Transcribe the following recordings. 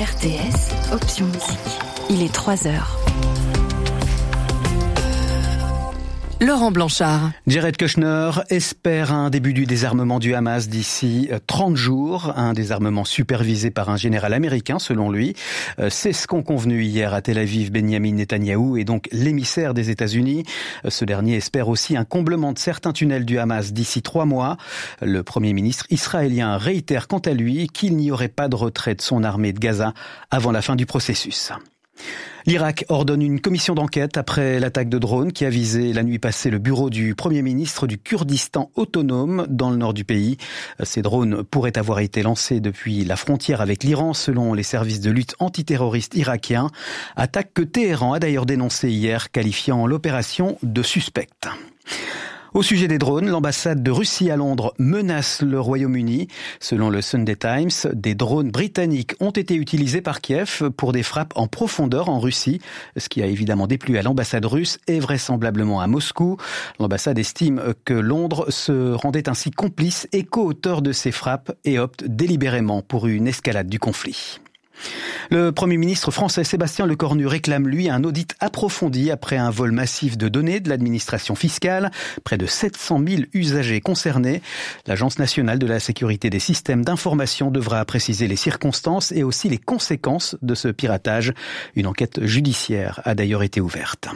RTS, option musique. Il est 3h. Laurent Blanchard. Jared Kushner espère un début du désarmement du Hamas d'ici 30 jours, un désarmement supervisé par un général américain selon lui. C'est ce qu'ont convenu hier à Tel Aviv Benyamin Netanyahou et donc l'émissaire des États-Unis. Ce dernier espère aussi un comblement de certains tunnels du Hamas d'ici 3 mois. Le Premier ministre israélien réitère quant à lui qu'il n'y aurait pas de retrait de son armée de Gaza avant la fin du processus. L'Irak ordonne une commission d'enquête après l'attaque de drones qui a visé la nuit passée le bureau du Premier ministre du Kurdistan autonome dans le nord du pays. Ces drones pourraient avoir été lancés depuis la frontière avec l'Iran selon les services de lutte antiterroriste irakiens. Attaque que Téhéran a d'ailleurs dénoncée hier, qualifiant l'opération de suspecte. Au sujet des drones, l'ambassade de Russie à Londres menace le Royaume-Uni. Selon le Sunday Times, des drones britanniques ont été utilisés par Kiev pour des frappes en profondeur en Russie, ce qui a évidemment déplu à l'ambassade russe et vraisemblablement à Moscou. L'ambassade estime que Londres se rendait ainsi complice et co-auteur de ces frappes et opte délibérément pour une escalade du conflit. Le Premier ministre français Sébastien Lecornu réclame, lui, un audit approfondi après un vol massif de données de l'administration fiscale. Près de 700 000 usagers concernés. L'Agence nationale de la sécurité des systèmes d'information devra préciser les circonstances et aussi les conséquences de ce piratage. Une enquête judiciaire a d'ailleurs été ouverte.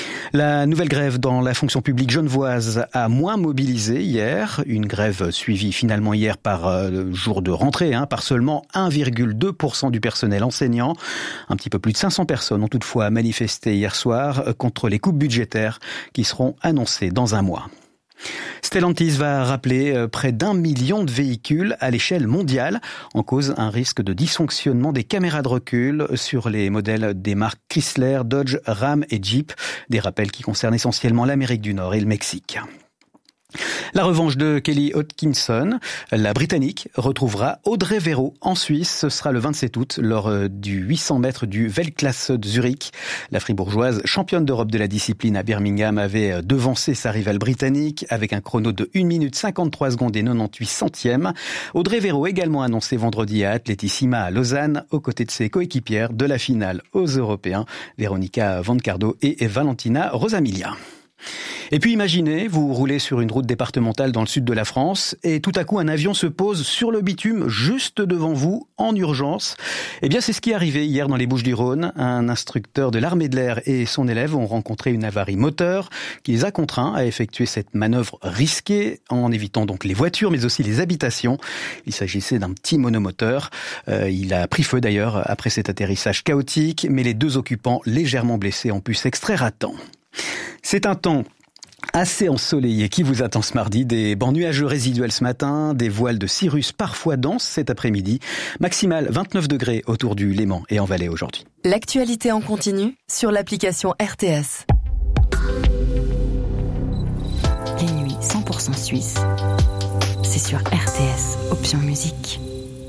La nouvelle grève dans la fonction publique genevoise a moins mobilisé hier. Une grève suivie finalement hier par le jour de rentrée, par seulement 1,2% du personnel enseignant. Un petit peu plus de 500 personnes ont toutefois manifesté hier soir contre les coupes budgétaires qui seront annoncées dans un mois. Stellantis va rappeler près d'1 million de véhicules à l'échelle mondiale. En cause, un risque de dysfonctionnement des caméras de recul sur les modèles des marques Chrysler, Dodge, Ram et Jeep. Des rappels qui concernent essentiellement l'Amérique du Nord et le Mexique. La revanche de Kelly Hodgkinson, la Britannique retrouvera Audrey Verreau en Suisse. Ce sera le 27 août lors du 800 mètres du Weltklasse de Zurich. La Fribourgeoise, championne d'Europe de la discipline à Birmingham, avait devancé sa rivale britannique avec un chrono de 1 minute 53 secondes et 98 centièmes. Audrey Verreau également annoncé vendredi à Atletissima à Lausanne aux côtés de ses coéquipières de la finale aux Européens, Veronica Vancardo et Valentina Rosamilia. Et puis imaginez, vous roulez sur une route départementale dans le sud de la France et tout à coup un avion se pose sur le bitume juste devant vous en urgence. Eh bien c'est ce qui est arrivé hier dans les Bouches-du-Rhône. Un instructeur de l'armée de l'air et son élève ont rencontré une avarie moteur qui les a contraints à effectuer cette manœuvre risquée en évitant donc les voitures mais aussi les habitations. Il s'agissait d'un petit monomoteur. Il a pris feu d'ailleurs après cet atterrissage chaotique, mais les 2 occupants légèrement blessés ont pu s'extraire à temps. C'est un temps assez ensoleillé qui vous attend ce mardi. Des bancs nuageux résiduels ce matin, des voiles de cirrus parfois denses cet après-midi. Maximal 29 degrés autour du Léman et en Valais aujourd'hui. L'actualité en continu sur l'application RTS. Les nuits 100% suisses, c'est sur RTS, option musique.